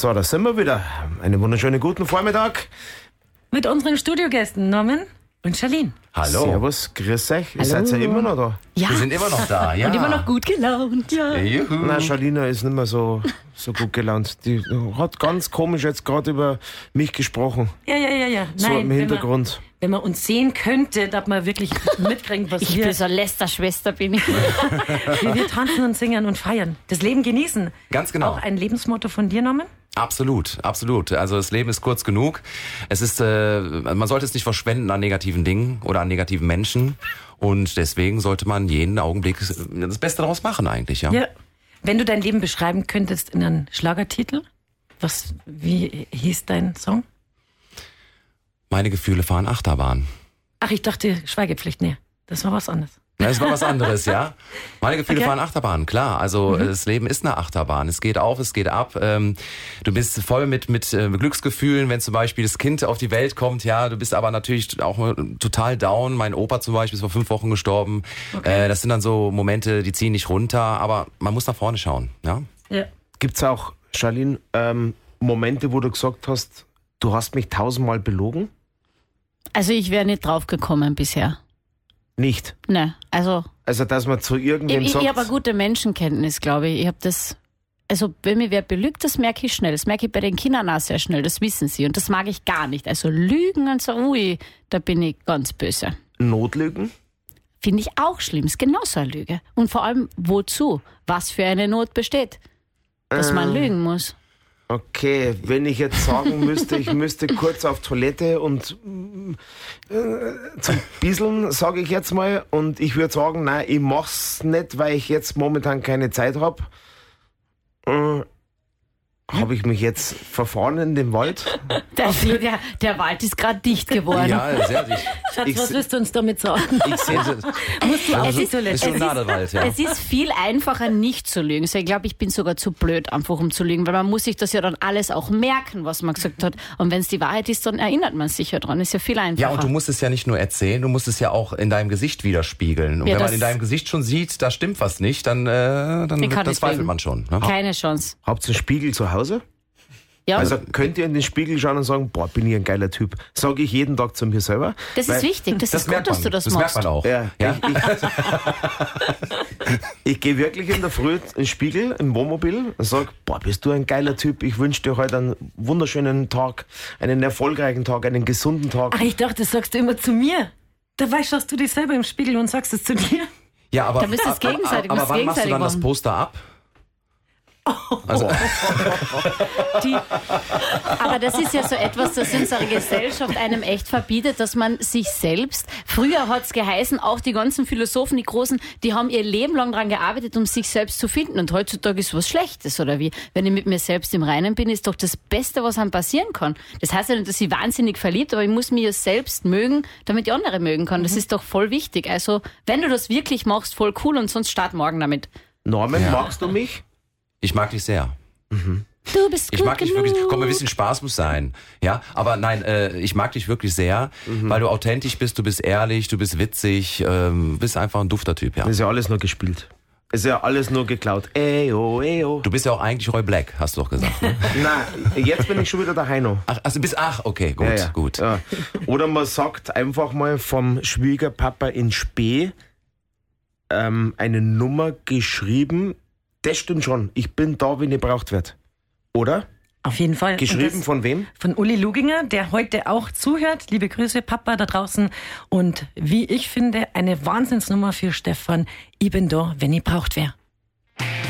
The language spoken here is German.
So, da sind wir wieder. Einen wunderschönen guten Vormittag. Mit unseren Studiogästen Norman und Charlene. Hallo. Servus, grüß euch. Ihr Hallo. seid ja immer noch da. Ja. Wir sind immer noch da, ja. Und immer noch gut gelaunt. Ja. Juhu. Nein, Charlene ist nicht mehr so gut gelaunt. Die hat ganz komisch jetzt gerade über mich gesprochen. Ja. So Nein, im Hintergrund. Wenn man uns sehen könnte, dass man wirklich mitkriegen, was Ich bin so Lästerschwester, bin ich. wie wir tanzen und singen und feiern. Das Leben genießen. Ganz genau. Auch ein Lebensmotto von dir, Norman? Absolut. Also das Leben ist kurz genug. Es ist, man sollte es nicht verschwenden an negativen Dingen oder an negativen Menschen. Und deswegen sollte man jeden Augenblick das Beste daraus machen eigentlich, ja. Ja. Wenn du dein Leben beschreiben könntest in einen Schlagertitel, wie hieß dein Song? Meine Gefühle fahren Achterbahn. Ach, ich dachte Schweigepflicht. Nee, das war was anderes. Ja, es war was anderes, ja. Meine Gefühle Okay. fahren Achterbahn, klar. Also das Leben ist eine Achterbahn. Es geht auf, es geht ab. Du bist voll mit Glücksgefühlen, wenn zum Beispiel das Kind auf die Welt kommt. Ja, du bist aber natürlich auch total down. Mein Opa zum Beispiel ist vor 5 Wochen gestorben. Okay. Das sind dann so Momente, die ziehen nicht runter. Aber man muss nach vorne schauen, ja. Ja. Gibt's auch, Charlene, Momente, wo du gesagt hast, du hast mich 1000-mal belogen? Also ich wäre nicht drauf gekommen bisher. Nicht. Ne, also Also, dass man zu irgendwem ich sagt... habe eine gute Menschenkenntnis, glaube ich. Ich habe das, also wenn mir wer belügt, das merke ich schnell. Das merke ich bei den Kindern auch sehr schnell, das wissen sie. Und das mag ich gar nicht. Also Lügen und so, ui, da bin ich ganz böse. Notlügen? Finde ich auch schlimm, ist genauso eine Lüge. Und vor allem, wozu? Was für eine Not besteht, dass man lügen muss. Okay, wenn ich jetzt sagen müsste, ich müsste kurz auf Toilette und zum Bisseln, sage ich jetzt mal, und ich würde sagen, nein, ich mach's nicht, weil ich jetzt momentan keine Zeit habe. Habe ich mich jetzt verfahren in dem Wald? Der Wald ist gerade dicht geworden. Ja, sehr dicht. Schatz, Ich was se- willst du uns damit sagen? Ich sehe Musst du auf die ist Toilette? schon Nadelwald, ja. Es ist viel einfacher, nicht zu lügen. Also ich glaube, ich bin sogar zu blöd, einfach um zu lügen, weil man muss sich das ja dann alles auch merken, was man gesagt hat. Und wenn es die Wahrheit ist, dann erinnert man sich ja dran. Ist ja viel einfacher. Ja, und du musst es ja nicht nur erzählen, du musst es ja auch in deinem Gesicht widerspiegeln. Und Ja, wenn man das- in deinem Gesicht schon sieht, da stimmt was nicht, dann kann nicht zweifelt lügen. man schon. Ne? Keine Chance. Habt ihr einen Spiegel zu Hause? Ja, Also könnt ihr in den Spiegel schauen und sagen, boah, bin ich ein geiler Typ. Sage ich jeden Tag zu mir selber. das Weil- ist wichtig. Das ist merkt gut, dass man. du das Das machst. merkt man auch. Ja, ich gehe wirklich in der Früh in den Spiegel im Wohnmobil und sage, boah, bist du ein geiler Typ. Ich wünsche dir heute einen wunderschönen Tag, einen erfolgreichen Tag, einen gesunden Tag. Ach, ich dachte, das sagst du immer zu mir. Dabei schaust du dich selber im Spiegel und sagst es zu dir. Ja, aber, Da müsst ihr es gegenseitig- aber müsst wann machst du gegenseitig dann das machen. Poster ab? Also, Aber das ist ja so etwas, das unsere Gesellschaft einem echt verbietet, dass man sich selbst, früher hat es geheißen, auch die ganzen Philosophen, die Großen, die haben ihr Leben lang daran gearbeitet, um sich selbst zu finden. Und heutzutage ist was Schlechtes, oder wie? Wenn ich mit mir selbst im Reinen bin, ist doch das Beste, was einem passieren kann. Das heißt ja nicht, dass ich wahnsinnig verliebt, aber ich muss mich ja selbst mögen, damit ich andere mögen kann. Das ist doch voll wichtig. Also, wenn du das wirklich machst, voll cool, und sonst start morgen damit. Norman, Ja. magst du mich? ich mag dich sehr. Du bist Ich gut mag dich genug. wirklich, komm, ein bisschen Spaß muss sein. Ja, aber nein, ich mag dich wirklich sehr, weil du authentisch bist, du bist ehrlich, du bist witzig, bist einfach ein dufter Typ, ja. Das ist ja alles nur gespielt. Es ist ja alles nur geklaut. Eyo, eyo. Du bist ja auch eigentlich Roy Black, hast du doch gesagt. Ne? Nein, jetzt bin ich schon wieder der Heino. Okay, gut, Ja. gut. Ja. Oder man sagt einfach mal vom Schwiegerpapa in Spee eine Nummer geschrieben. Das stimmt schon. Ich bin da, wenn ich braucht wird. Oder? Auf jeden Fall. Geschrieben Und das von wem? von Uli Luginger, der heute auch zuhört. Liebe Grüße, Papa da draußen. Und wie ich finde, eine Wahnsinnsnummer für Stefan. Ich bin da, wenn ich braucht wär.